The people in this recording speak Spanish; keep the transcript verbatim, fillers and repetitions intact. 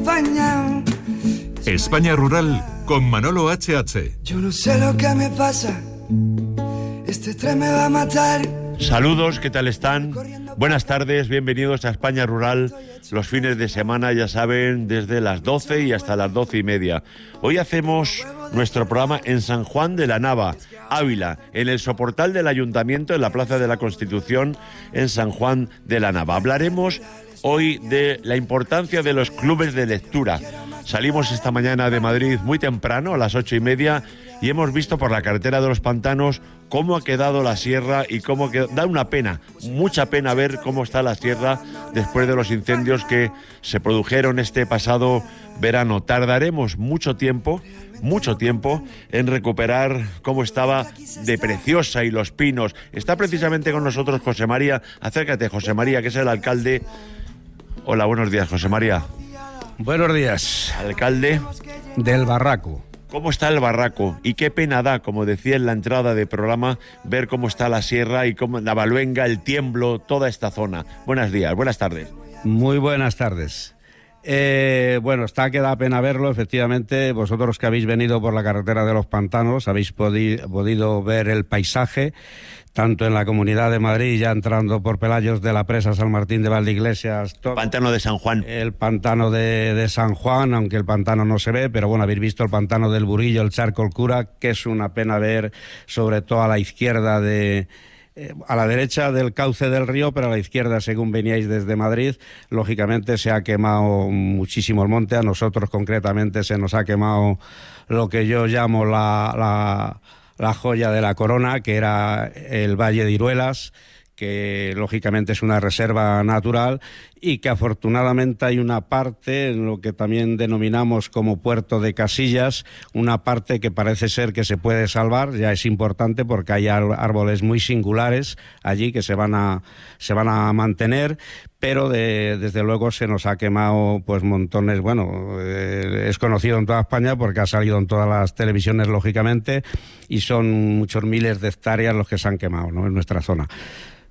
acompañado. España Rural con Manolo H H. Yo no sé lo que me pasa, este tren me va a matar. Saludos, ¿qué tal están? Buenas tardes, bienvenidos a España Rural. Los fines de semana, ya saben, desde las doce y hasta las doce y media. Hoy hacemos nuestro programa en San Juan de la Nava, Ávila, en el soportal del Ayuntamiento, en la Plaza de la Constitución, en San Juan de la Nava. Hablaremos hoy de la importancia de los clubes de lectura. Salimos esta mañana de Madrid muy temprano, a las ocho y media, y hemos visto por la carretera de los pantanos cómo ha quedado la sierra y cómo quedó. Da una pena, mucha pena ver cómo está la sierra después de los incendios que se produjeron este pasado verano. Tardaremos mucho tiempo, mucho tiempo en recuperar cómo estaba de preciosa y los pinos. Está precisamente con nosotros José María. Acércate, José María, que es el alcalde. Hola, buenos días, José María. Buenos días. Alcalde del Barraco. ¿Cómo está el Barraco? Y qué pena da, como decía en la entrada del programa, ver cómo está la sierra y cómo la Baluenga, el Tiemblo, toda esta zona. Buenos días, buenas tardes. Muy buenas tardes. Eh, bueno, está que da pena verlo, efectivamente. Vosotros que habéis venido por la carretera de los pantanos, habéis podi- podido ver el paisaje, tanto en la Comunidad de Madrid, ya entrando por Pelayos de la Presa, San Martín de Valdeiglesias... Todo, pantano de San Juan. El pantano de, de San Juan, aunque el pantano no se ve, pero bueno, habéis visto el pantano del Burillo, el Charco, el Cura, que es una pena ver, sobre todo a la izquierda de... a la derecha del cauce del río, pero a la izquierda, según veníais desde Madrid, lógicamente se ha quemado muchísimo el monte. A nosotros concretamente se nos ha quemado lo que yo llamo la, la, la joya de la corona, que era el Valle de Iruelas, que lógicamente es una reserva natural y que afortunadamente hay una parte en lo que también denominamos como Puerto de Casillas, una parte que parece ser que se puede salvar. Ya es importante porque hay árboles muy singulares allí que se van a se van a mantener, pero de, desde luego se nos ha quemado pues montones. Bueno, eh, es conocido en toda España porque ha salido en todas las televisiones, lógicamente, y son muchos miles de hectáreas los que se han quemado, ¿no?, en nuestra zona.